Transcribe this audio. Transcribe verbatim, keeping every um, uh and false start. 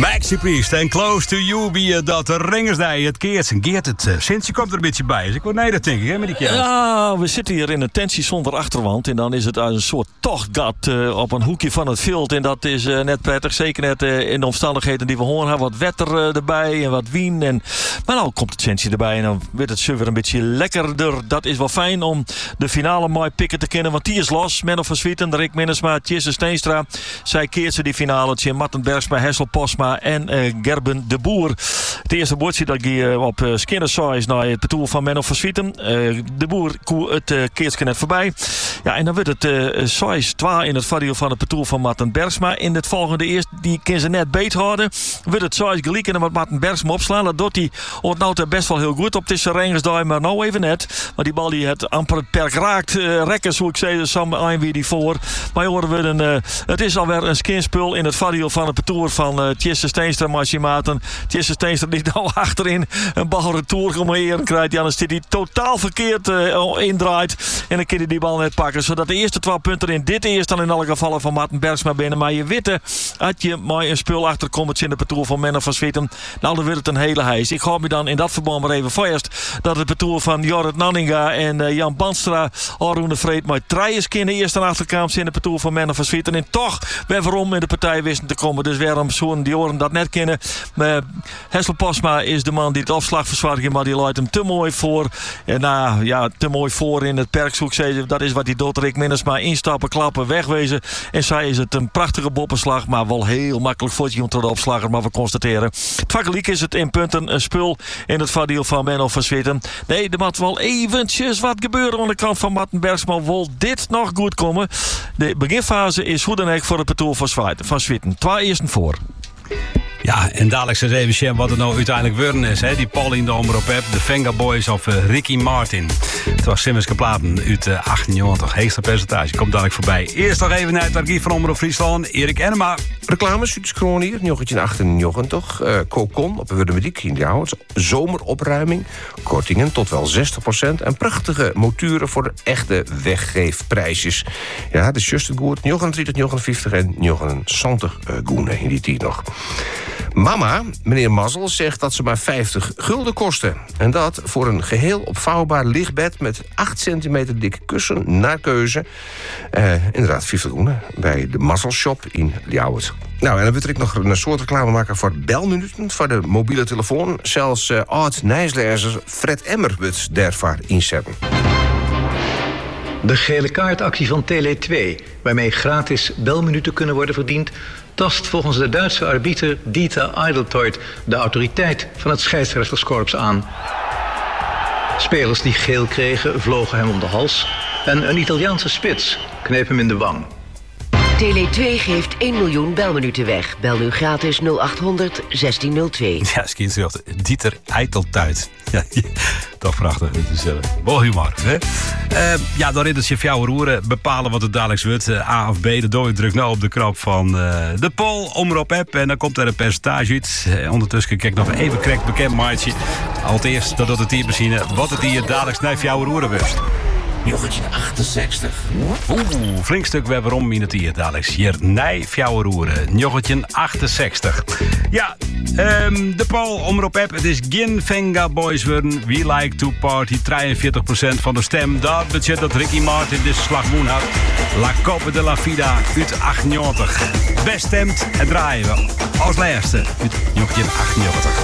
Maxi Priest en Close to You wie dat Ringersdij het keert. Geert het uh, sinds je komt er een beetje bij. Dus ik word nee dat denk ik hè met die kerel. Ja, we zitten hier in een tentie zonder achterwand en dan is het als een soort tochtgat uh, op een hoekje van het veld en dat is uh, net prettig. Zeker net uh, in de omstandigheden die we horen hebben. Wat wetter uh, erbij en wat wien en maar nou komt het tentie erbij en dan wordt het zo weer een beetje lekkerder. Dat is wel fijn om de finale mooi pikken te kennen, want die is los. Menno van Swieten, Rick Minnesma, Tjesse Steenstra. Zij keert ze die finale. Tjim Marten Bergsma, Hessel Posma en uh, Gerben de Boer. Het eerste woordje dat ik uh, op uh, Skinner zei is naar het betoel van Menno van Swieten. Uh, de Boer koe het uh, keertje net voorbij. Ja, en dan wordt het uh, zes twee in het voordeel van het betoel van Marten Bergsma. In het volgende eerst, die kan ze net beet houden. Wordt het zes gelijk en dan moet Marten Bergsma opslaan. Dat doet hij ontnouwt best wel heel goed op tussen Ringersdij, maar nou even net. Maar die bal die het amper het perk raakt. Uh, rekken, hoe ik zei, samen een weer die voor. Maar horen we een, uh, het is alweer een skinspul in het voordeel van het betoel van uh, Tjesse Steenstra, Marcie Maarten. Tjesse Steenstra die nou achterin een bal retour gemeren krijgt. Ja, dan zit hij totaal verkeerd uh, indraait. En dan kan hij die bal net pakken. Zodat de eerste twee punten in dit eerste dan in alle gevallen van Marten Bergsma binnen. Maar je witte, had je maar een spul achterkomt in de betoel van Menno van Swieten. Nou, dan wordt het een hele hijs. Ik hoop je dan in dat verband maar even vast dat het betoel van Jorrit Nanninga en uh, Jan Banstra, Arun de Vreed, maar drie keer eerst en achterkamp in de betoel van Menno van Swieten. En toch weer waarom in de partij wisten te komen. Dus waarom zo'n die oren dat net kennen. Uh, Hessel Posma is de man die het afslag verzorgt, maar die luidt hem te mooi voor. En nou ja, te mooi voor in het perkzoek. Dat is wat hij doet. Rick Minnesma instappen, klappen, wegwezen. En zij is het een prachtige boppenslag, maar wel heel makkelijk voetje om te de opslagger. Maar we constateren. Het vakkelijk is het in punten een spul in het voordeel van Menno van Swieten. Nee, er moet wel eventjes wat gebeuren aan de kant van Marten Bergsma. Wil dit nog goed komen? De beginfase is hoe dan ook voor het betoel van Swieten. Twee eersten voor. Ja, en dadelijk eens even zien wat het nou uiteindelijk worden is. Hè? Die Pauline de Omroep heb, de Venga Boys of uh, Ricky Martin. Het was Simmers geplaten uit uh, achtennegentig. Heegste percentage. Komt dadelijk voorbij. Eerst nog even naar het archief van Omroep Friesland. Erik Enema. Reclames, Suutskroon hier, negentien achtennegentig. Uh, Cocon op de Mediek in de Hout. Zomeropruiming, kortingen tot wel zestig procent. En prachtige moturen voor de echte weggeefprijsjes. Ja, de juiste goed, negenendertig, negenenvijftig en negenenzestig uh, goenen in die tijd nog. Mama, meneer Mazzel, zegt dat ze maar vijftig gulden kosten. En dat voor een geheel opvouwbaar lichtbed met acht centimeter dikke kussen naar keuze. Uh, inderdaad, vijftig groenen bij de Mazzel Shop in Ljouwert. Nou, en dan wil ik nog een soort reclame maken voor belminuten, voor de mobiele telefoon. Zelfs uh, oud-Nijslezer Fred Emmer wordt daarvoor inzetten. De gele kaartactie van Tele twee, waarmee gratis belminuten kunnen worden verdiend, tast volgens de Duitse arbiter Dieter Eideltoit de autoriteit van het scheidsrechterskorps aan. Spelers die geel kregen vlogen hem om de hals en een Italiaanse spits kneep hem in de wang. Tele twee geeft één miljoen belminuten weg. Bel nu gratis nul achthonderd zestien nul twee. Ja, skins Dieter Eiteltuit. Ja, toch prachtig. Het is uh, wel humor. Hè? Uh, ja, dan is je jouw roeren bepalen wat het dadelijk wordt. Uh, A of B. De dooi drukt nou op de knop van uh, de poll. Omroep app. En dan komt er een percentage uit. Uh, ondertussen kijk ik nog even correct bekend maatje. Allereerst dat het hier machine. Wat het hier dadelijk snijf jouw roeren wordt. negentien achtenzestig. Oeh, flink stuk webberom in het hier, Alex. Hier, nee, fjouwe roeren. negentien achtenzestig. Ja, um, de Paul Omroep app. Het is geen Venga Boys worden. We like to party. drieënveertig procent van de stem. Dat budget dat Ricky Martin de slagmoen had. La Copa de la Vida uit achtennegentig. Best stemt en draaien we als laatste uit negentien achtennegentig.